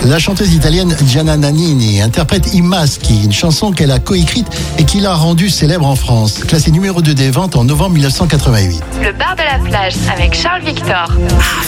La chanteuse italienne Gianna Nannini interprète I Maschi, une chanson qu'elle a coécrite et qui l'a rendue célèbre en France, classée numéro 2 des ventes en novembre 1988. Le bar de la plage avec Charles Victor.